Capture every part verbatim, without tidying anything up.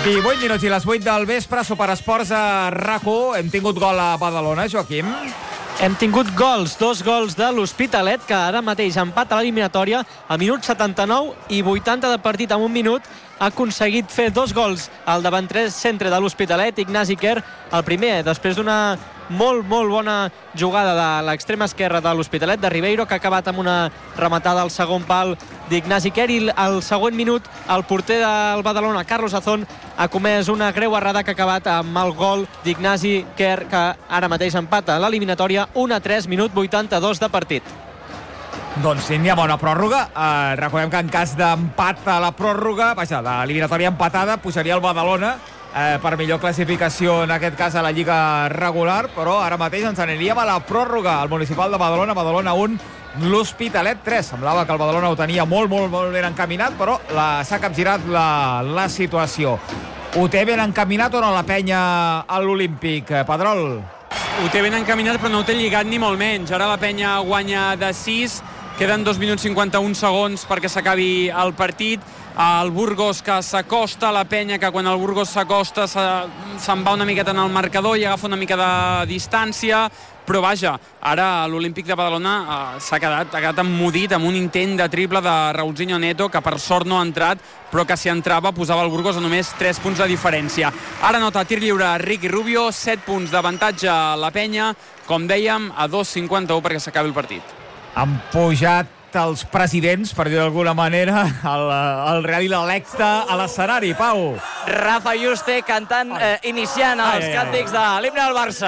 divuit minuts i les vuit del vespre, Superesports a RAC1. Hem tingut gol a Badalona, Joaquim. Hem tingut gols, dos gols de l'Hospitalet, que ara mateix empata l'eliminatòria a minut setanta-nou i vuitanta de partit en un minut. Ha aconseguit fer dos gols al davanter centre de l'Hospitalet, Ignasi Quer, el primer, després d'una molt, molt bona jugada de l'extrema esquerra de l'Hospitalet, de Ribeiro, que ha acabat amb una rematada al segon pal d'Ignasi Quer, i al següent minut el porter del Badalona, Carlos Azón, ha comès una greu errada que ha acabat amb el gol d'Ignasi Quer, que ara mateix empata l'eliminatòria un a tres, minut vuitanta-dos de partit. Doncs sí, n'hi ha bona pròrroga. Eh, recordem que en cas d'empat a la pròrroga, vaja, l'eliminatòria empatada, pujaria el Badalona eh, per millor classificació, en aquest cas a la Lliga regular, però ara mateix ens aniríem a la pròrroga. El Municipal de Badalona, Badalona un, l'Hospitalet tres. Semblava que el Badalona ho tenia molt, molt, molt ben encaminat, però s'ha capgirat la, la situació. Ho té ben encaminat o no la penya a l'Olímpic, Pedrol? Ho té ben encaminat, però no ho té lligat ni molt menys. Ara la penya guanya de sis, queden dos minuts cinquanta-un segons perquè s'acabi el partit. El Burgos que s'acosta a la penya, que quan el Burgos s'acosta se'n va una miqueta en el marcador i agafa una mica de distància, però vaja, ara l'Olímpic de Badalona eh, s'ha quedat, ha quedat emmudit amb un intent de triple de Raulzinho Neto, que per sort no ha entrat, però que si entrava posava el Burgos a només tres punts de diferència. Ara nota tir lliure Ricky Rubio, set punts d'avantatge a la penya, com dèiem, a dos cinquanta-u perquè s'acabi el partit. Han pujat els presidents, per dir d'alguna manera, el, el Real i l'Electe a l'escenari, Pau. Rafa Yuste cantant, eh, iniciant els ai, càntics ai, ai. de l'himne del Barça.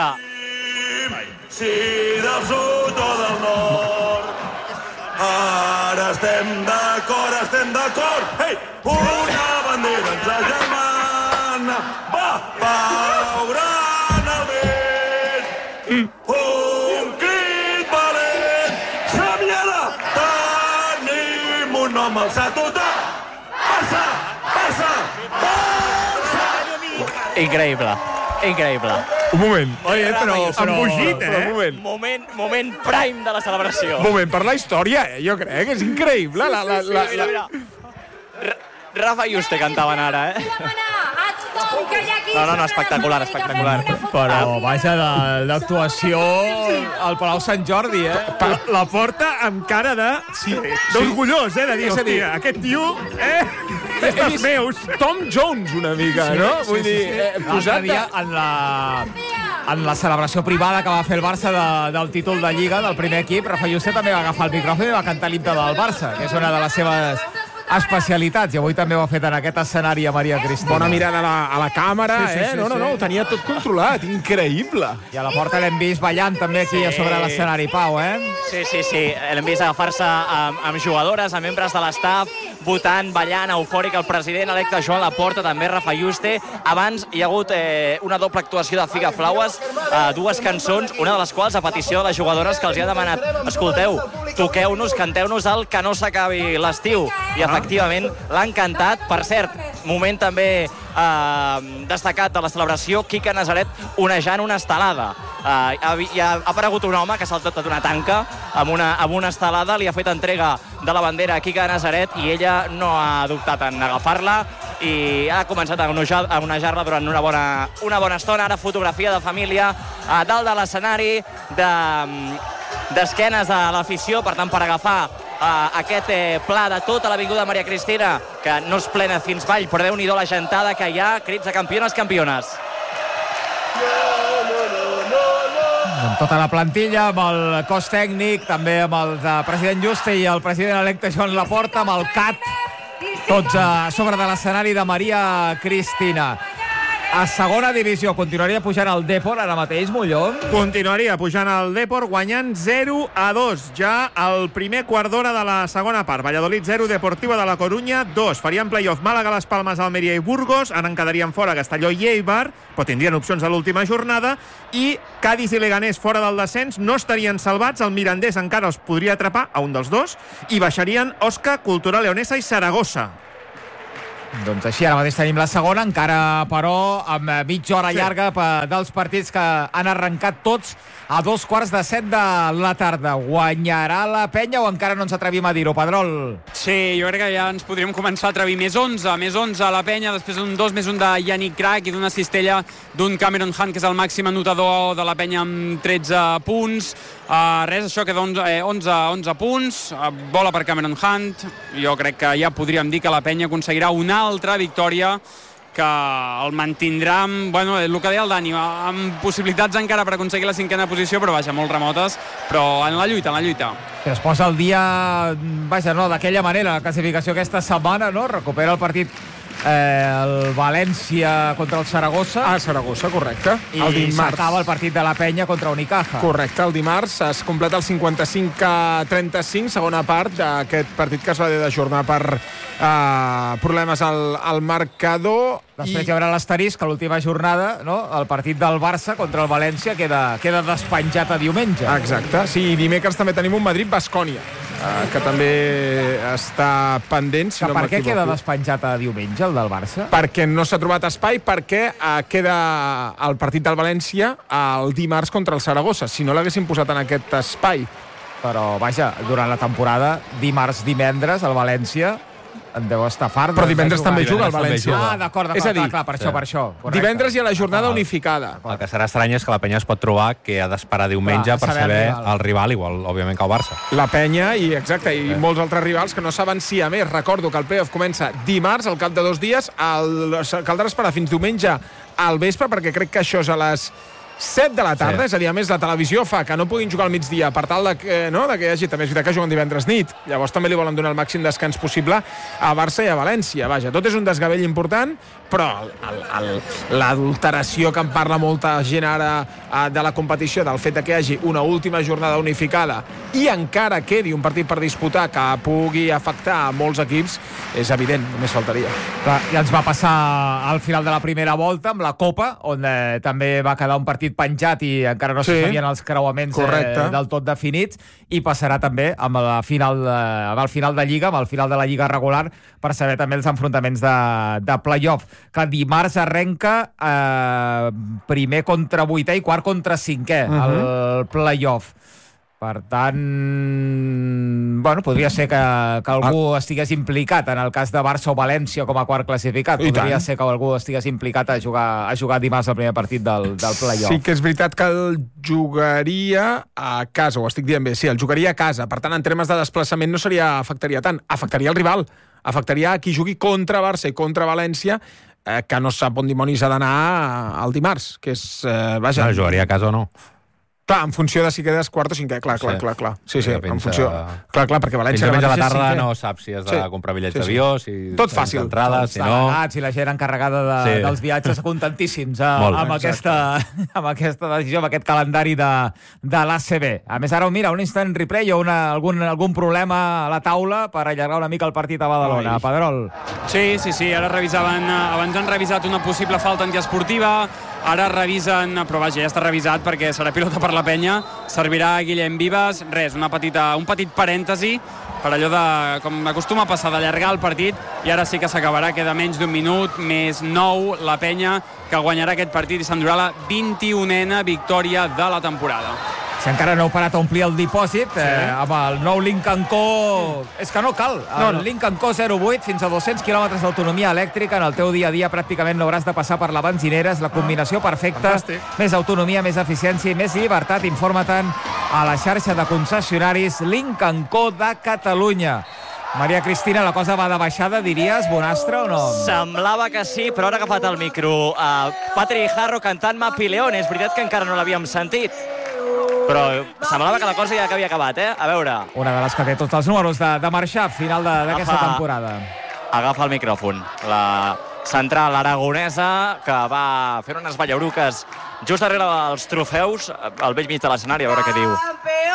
Sí, del sud o del nord, ara estem d'acord, estem d'acord. Ei, una bandera ens agermana, va, Pau gran al vent, mm. un crit valent, Xaviera, tenim un nom alçat total, Barça, Barça, Barça. Increïble, increïble. Un moment. Oye, però, però, embogit, eh? Però un moment. moment. Moment prime de la celebració. Un moment, per la història, eh? Jo crec que és increïble. La, la, la, mira, mira, mira. Rafa Yuste cantaven ara, eh? No, no, no, espectacular, espectacular. Però, vaja, d'actuació al Palau Sant Jordi, eh? La, la porta amb cara de... Sí, d'orgullós, eh? De dir, hòstia, aquest tio, eh? És dels meus. Tom Jones, una mica, sí, no? Sí, Vull sí, dir, sí. eh, posat dia, en la, en la celebració privada que va fer el Barça de, del títol de Lliga, del primer equip, Rafa Yuste també va agafar el micròfon i va cantar l'himne del Barça, que és una de les seves especialitats, i avui també ho ha fet en aquest escenari a Maria Cristina. Bona mirada a la, a la càmera, sí, sí, eh? Sí, no, no, no, ho tenia tot controlat, increïble. I a la porta l'hem vist ballant també aquí sí. a sobre l'escenari, Pau, eh? Sí, sí, sí, l'hem vist agafar-se amb, amb jugadores, amb membres de l'estaf, votant, ballant, eufòric, el president electe Joan Laporta, també Rafa Yuste. Abans hi ha hagut eh, una doble actuació de Figa Flaues, eh, dues cançons, una de les quals a petició de les jugadores que els hi ha demanat, escolteu, toqueu-nos, canteu-nos el Que no s'acabi l'estiu. I efectivament l'han cantat. Per cert, moment també eh, destacat de la celebració, Quique Nazaret onejant una estelada. Eh, ha, ha, ha aparegut un home que ha saltat d'una tanca amb una, amb una estelada, li ha fet entrega de la bandera a Quique Nazaret i ella no ha dubtat en agafar-la i ha començat a onejar-la onejar durant una bona, una bona estona. Ara fotografia de família a dalt de l'escenari, de, d'esquenes a l'afició, per tant, per agafar Uh, aquest eh, pla de tota l'avinguda Maria Cristina, que no es plena fins Vall, però déu-n'hi-do la gentada que hi ha, crits de campiones, campiones. Amb tota la plantilla, amb el cos tècnic, també amb el president Yuste i el president electe Joan Laporta, amb el C A T, tots a sobre de l'escenari de Maria Cristina. A segona divisió continuaria pujant el Depor ara mateix, Molló? Continuaria pujant el Depor, guanyant zero a dos. Ja el primer quart d'hora de la segona part. Valladolid zero, Deportiva de la Corunya dos. Farien play-off Màlaga, Les Palmes, Almeria i Burgos. Ara en quedarien fora Castelló i Eibar, però tindrien opcions a l'última jornada. I Cádiz i Leganés fora del descens, no estarien salvats. El Mirandés encara els podria atrapar a un dels dos. I baixarien Osca, Cultural Leonesa i Saragossa. Doncs així, ara mateix tenim la segona, encara, però, amb mitja hora sí. llarga dels partits que han arrencat tots a dos quarts de set de la tarda. Guanyarà la Penya o encara no ens atrevim a dir-ho, Pedrol? Sí, jo crec que ja ens podríem començar a atrevir. Més onze, més onze a la Penya, després un dos, més un de Yannick Crac i d'una cistella d'un Cameron Hunt, que és el màxim anotador de la Penya amb tretze punts. Uh, res, això queda onze, eh, onze, onze punts, uh, bola per Cameron Hunt. Jo crec que ja podríem dir que la Penya aconseguirà una altra victòria que el mantindrà amb, bueno, el que deia el Dani, amb possibilitats encara per aconseguir la cinquena posició, però vaja, molt remotes, però en la lluita, en la lluita. Que es posa el dia, vaja, no, d'aquella manera, la classificació aquesta setmana, no? Recupera el partit eh, el València contra el Saragossa. Ah, Saragossa, correcte. I s'acaba el partit de la Penya contra Unicaja. Correcte, el dimarts es completa el cinquanta-cinc a trenta-cinc, segona part d'aquest partit que es va haver d'ajornar per eh, problemes al, al marcador. Després I... hi haurà l'asterisc, que l'última jornada, no? El partit del Barça contra el València queda, queda despenjat a diumenge. Exacte, sí, i dimecres també tenim un Madrid-Bascònia, eh, que també està pendent, si que no per què m'equivoco. queda despenjat a diumenge, el del Barça? Perquè no s'ha trobat espai, perquè eh, queda el partit del València el dimarts contra el Saragossa, si no l'haguessin posat en aquest espai. Però, vaja, durant la temporada, dimarts, divendres, el València en deu estar fart. Però divendres també juga el València. Ah, d'acord, d'acord, és a dir, clar, clar, per això, per això. Correcte. Divendres hi ha la jornada unificada. El que serà estrany és que la Penya es pot trobar que ha d'esperar diumenge clar, per saber el rival. el rival, igual, òbviament, que el Barça. La Penya i, exacte, i eh. molts altres rivals que no saben si, a més, recordo que el playoff comença dimarts, al cap de dos dies, el... caldrà esperar fins diumenge al vespre, perquè crec que això és a les set de la tarda, sí. És a dir, a més, la televisió fa que no puguin jugar al migdia per tal de que, no, de que hi hagi, també és veritat que juguen divendres nit, llavors també li volen donar el màxim descans possible a Barça i a València. Vaja, tot és un desgavell important, però l'adulteració que en parla molta gent ara de la competició, del fet de que hi hagi una última jornada unificada i encara quedi un partit per disputar que pugui afectar a molts equips, és evident, només faltaria. Clar, ja ens va passar al final de la primera volta amb la Copa, on eh, també va quedar un partit penjat i encara no sí. se sabien els creuaments eh, del tot definits, i passarà també amb, la final de, amb el final de Lliga, amb el final de la Lliga regular, per saber també els enfrontaments de, de play-off. Clar, dimarts arrenca eh, primer contra vuitè i quart contra cinquè, uh -huh. el play-off. Per tant, bueno, podria ser que, que algú ah. estigués implicat en el cas de Barça o València com a quart classificat. I podria tant. ser que algú estigués implicat a jugar, a jugar dimarts el primer partit del, del play-off. Sí que és veritat que el jugaria a casa, ho estic dient bé, sí, el jugaria a casa. Per tant, en termes de desplaçament no seria, afectaria tant. Afectaria el rival. Afectaria a qui jugui contra Barça i contra València, eh, que no sap on dimonis ha d'anar el dimarts, que és... Eh, vaja, no, jugaria a casa o no? Clar, en funció de si quedes quart o cinquè, clar, clar, sí. clar, clar. Sí, sí, en funció... A... Clar, clar, perquè València... Fins a la tarda cinquè. no saps si has de sí. comprar bitllets sí, sí. d'avió, si... Tot fàcil. Entrades, si no... Si la gent encarregada de, sí. dels viatges contentíssims a, amb, aquesta, amb aquesta decisió, amb aquest calendari de, de l'A C B. A més, ara, mira, un instant replay o una, algun, algun problema a la taula per allargar una mica el partit a Badalona. Ai. Pedrol. Sí, sí, sí, ara revisaven... Abans han revisat una possible falta antiesportiva, ara revisen, però vaja, ja està revisat perquè serà pilota per la Penya, servirà Guillem Vives, res, una petita, un petit parèntesi per allò de, com acostuma a passar, d'allargar el partit, i ara sí que s'acabarà, queda menys d'un minut, més nou, la Penya, que guanyarà aquest partit i s'endurà la vint-i-unena victòria de la temporada. Si encara no heu parat a omplir el dipòsit, sí. eh, amb el nou Lincoln Co... És que no cal. El no, no. Lincoln Co zero vuit, fins a dos-cents quilòmetres d'autonomia elèctrica. En el teu dia a dia pràcticament no hauràs de passar per la benzinera. És la combinació perfecta. Fantàstic. Més autonomia, més eficiència i més llibertat. Informa-te'n a la xarxa de concessionaris Lincoln Co de Catalunya. Maria Cristina, la cosa va de baixada, diries, Bonastre, o no? Semblava que sí, però ara ha agafat el micro uh, Patri Jarro cantant Mapileón. És veritat que encara no l'havíem sentit, però semblava que la cosa ja que havia acabat, eh? A veure. Una de les que té tots els números de, de marxar final d'aquesta temporada. Agafa el micròfon. La central aragonesa, que va fer unes ballauruques just darrere dels trofeus, al vell mig de l'escenari, a veure què diu.